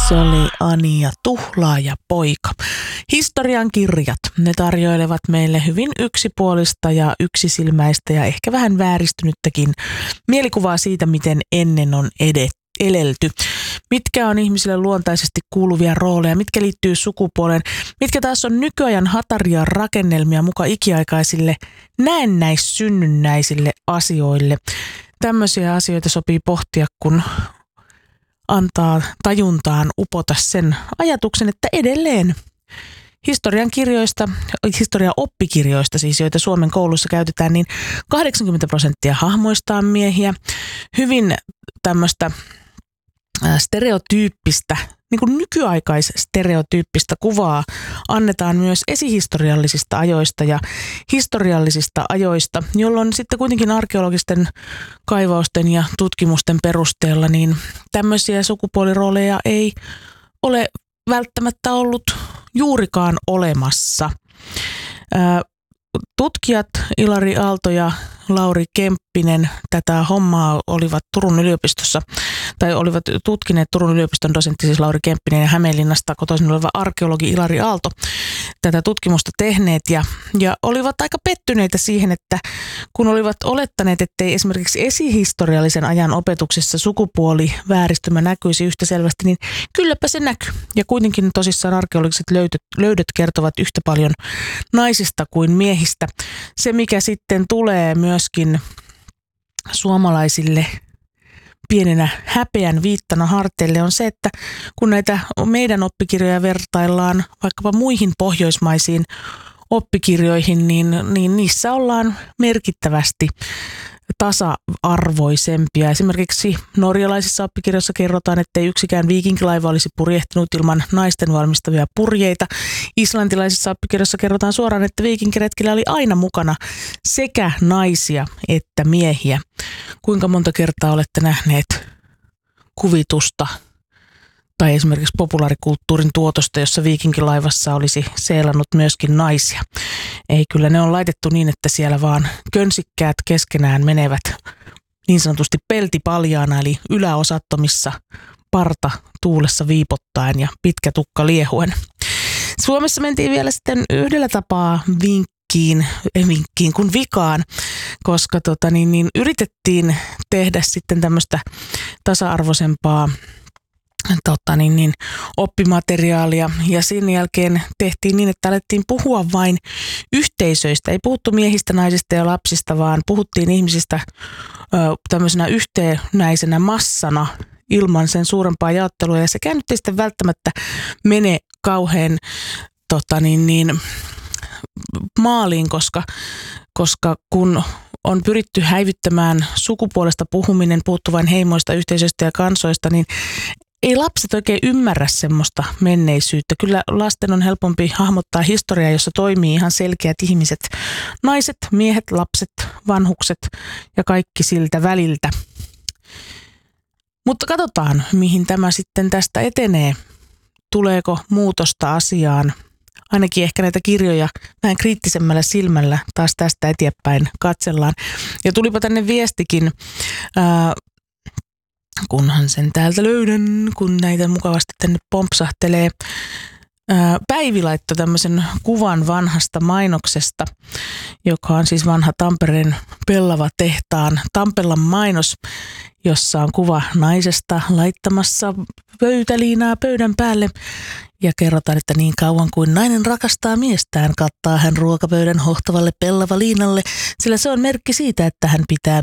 Se oli Ani ja Tuhlaaja poika. Historian kirjat, ne tarjoilevat meille hyvin yksipuolista ja yksisilmäistä ja ehkä vähän vääristynyttäkin mielikuvaa siitä, miten ennen on elelty. Mitkä on ihmisille luontaisesti kuuluvia rooleja, mitkä liittyy sukupuoleen, mitkä taas on nykyajan hataria rakennelmia muka ikiaikaisille näennäissynnynnäisille asioille. Tämmöisiä asioita sopii pohtia, kun antaa tajuntaan upota sen ajatuksen, että edelleen historian oppikirjoista siis, joita Suomen koulussa käytetään, niin 80% hahmoista on miehiä. Hyvin tämmöistä stereotyyppistä, niin kuin nykyaikaisstereotyyppistä kuvaa annetaan myös esihistoriallisista ajoista ja historiallisista ajoista, jolloin sitten kuitenkin arkeologisten kaivausten ja tutkimusten perusteella niin tämmöisiä sukupuolirooleja ei ole välttämättä ollut juurikaan olemassa. Tutkijat Ilari Aalto ja Lauri Kemppinen tätä hommaa olivat tutkineet Turun yliopiston dosentti siis Lauri Kemppinen ja Hämeenlinnasta kotoisin oleva arkeologi Ilari Aalto tätä tutkimusta tehneet ja olivat aika pettyneitä siihen, että kun olivat olettaneet, ettei esimerkiksi esihistoriallisen ajan opetuksessa sukupuolivääristymä näkyisi yhtä selvästi, niin kylläpä se näkyy. Ja kuitenkin tosissaan arkeologiset löydöt kertovat yhtä paljon naisista kuin miehistä. Se, mikä sitten tulee myöskin suomalaisille pienenä häpeän viittana harteille, on se, että kun näitä meidän oppikirjoja vertaillaan vaikkapa muihin pohjoismaisiin oppikirjoihin, niin niissä ollaan merkittävästi tasa-arvoisempia. Esimerkiksi norjalaisissa oppikirjoissa kerrotaan, ettei yksikään viikinkilaiva olisi purjehtinut ilman naisten valmistavia purjeita. Islantilaisissa oppikirjoissa kerrotaan suoraan, että viikinkiretkillä oli aina mukana sekä naisia että miehiä. Kuinka monta kertaa olette nähneet kuvitusta tai esimerkiksi populaarikulttuurin tuotosta, jossa viikinkilaivassa olisi seilannut myöskin naisia? Ei, kyllä ne on laitettu niin, että siellä vaan könsikkäät keskenään menevät niin sanotusti peltipaljaana, eli yläosattomissa parta tuulessa viipottaen ja pitkä tukka liehuen. Suomessa mentiin vielä sitten yhdellä tapaa vinkkiin kuin vikaan, koska yritettiin tehdä sitten tämmöistä tasa-arvoisempaa oppimateriaalia ja sen jälkeen tehtiin niin, että alettiin puhua vain yhteisöistä. Ei puhuttu miehistä, naisista ja lapsista, vaan puhuttiin ihmisistä tämmöisenä yhtenäisenä massana ilman sen suurempaa jaottelua. Ja sekään nyt ei sitten välttämättä mene kauhean maaliin, koska kun on pyritty häivyttämään sukupuolesta puhuminen, puhuttu vain heimoista, yhteisöistä ja kansoista, niin ei lapset oikein ymmärrä semmoista menneisyyttä. Kyllä lasten on helpompi hahmottaa historiaa, jossa toimii ihan selkeät ihmiset. Naiset, miehet, lapset, vanhukset ja kaikki siltä väliltä. Mutta katsotaan, mihin tämä sitten tästä etenee. Tuleeko muutosta asiaan? Ainakin ehkä näitä kirjoja vähän kriittisemmällä silmällä taas tästä eteenpäin katsellaan. Ja tulipa tänne viestikin, kunhan sen täältä löydän, kun näitä mukavasti tänne pompsahtelee. Päivi laittoi tämmöisen kuvan vanhasta mainoksesta, joka on siis vanha Tampereen Pellava-tehtaan Tampellan mainos, jossa on kuva naisesta laittamassa pöytäliinaa pöydän päälle. Ja kerrotaan, että niin kauan kuin nainen rakastaa miestään, kattaa hän ruokapöydän hohtavalle pellavaliinalle, sillä se on merkki siitä, että hän pitää